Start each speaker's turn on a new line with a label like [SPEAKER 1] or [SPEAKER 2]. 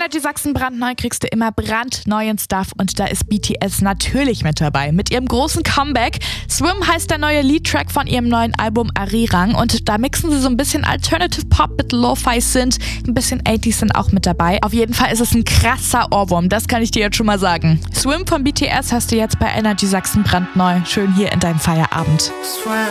[SPEAKER 1] Energy Sachsen brandneu kriegst du immer brandneuen Stuff und da ist BTS natürlich mit dabei. Mit ihrem großen Comeback. Swim heißt der neue Lead-Track von ihrem neuen Album Arirang und da mixen sie so ein bisschen Alternative Pop mit Lo-Fi-Synth, ein bisschen 80s sind auch mit dabei. Auf jeden Fall ist es ein krasser Ohrwurm, das kann ich dir jetzt schon mal sagen. Swim von BTS hast du jetzt bei Energy Sachsen brandneu. Schön hier in deinem Feierabend.
[SPEAKER 2] Swim.